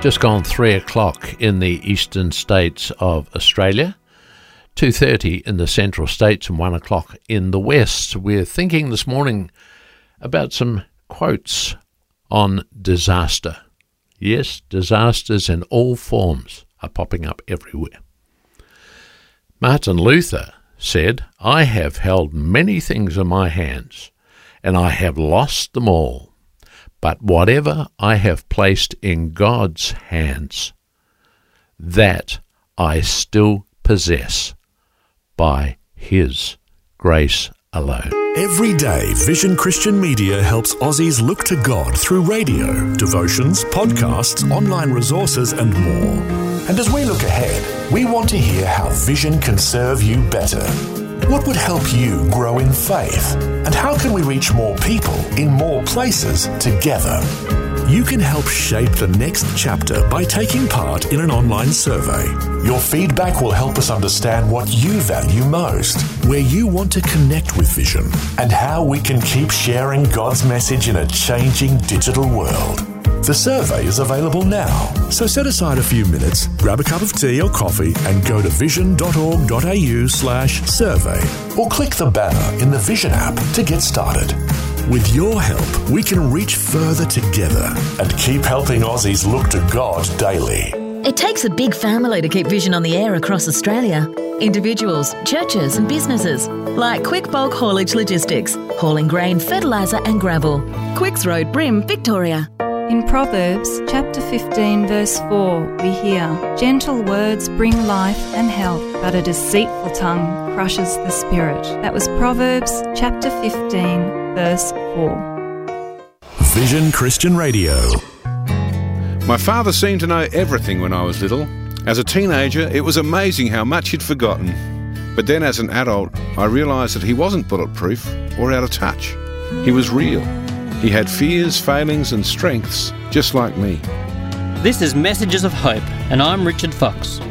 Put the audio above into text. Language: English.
Just gone 3 o'clock in the eastern states of Australia, 2:30 in the central states and 1 o'clock in the west. We're thinking this morning about some quotes on disaster. Yes, disasters in all forms are popping up everywhere. Martin Luther said, "I have held many things in my hands, and I have lost them all. But whatever I have placed in God's hands, that I still possess by His grace alone." Every day, Vision Christian Media helps Aussies look to God through radio, devotions, podcasts, online resources and more. And as we look ahead, we want to hear how Vision can serve you better. What would help you grow in faith? And how can we reach more people in more places together? You can help shape the next chapter by taking part in an online survey. Your feedback will help us understand what you value most, where you want to connect with Vision, and how we can keep sharing God's message in a changing digital world. The survey is available now, so set aside a few minutes, grab a cup of tea or coffee and go to vision.org.au/survey or click the banner in the Vision app to get started. With your help, we can reach further together and keep helping Aussies look to God daily. It takes a big family to keep Vision on the air across Australia. Individuals, churches and businesses like Quick Bulk Haulage Logistics, hauling grain, fertiliser and gravel. Quicks Road, Brim, Victoria. In Proverbs chapter 15 verse 4 we hear, "Gentle words bring life and health, but a deceitful tongue crushes the spirit." That was Proverbs chapter 15 verse 4. Vision Christian Radio. My father seemed to know everything when I was little. As a teenager, it was amazing how much he'd forgotten. But then as an adult, I realised that he wasn't bulletproof or out of touch. He was real. He had fears, failings and strengths, just like me. This is Messages of Hope, and I'm Richard Fox.